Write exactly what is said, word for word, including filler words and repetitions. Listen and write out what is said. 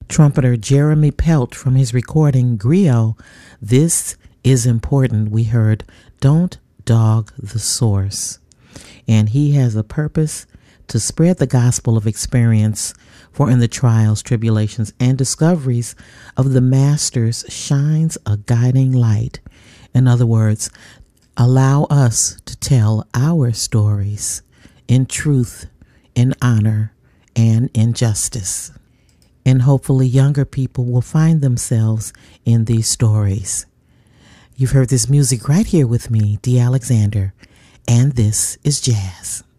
trumpeter Jeremy Pelt from his recording Griot, This Is Important, we heard Don't Dog the Source. And he has a purpose to spread the gospel of experience, for in the trials, tribulations, and discoveries of the masters shines a guiding light. In other words, allow us to tell our stories in truth, in honor, and in justice. And hopefully younger people will find themselves in these stories. You've heard this music right here with me, Dee Alexander, and this is Jazz.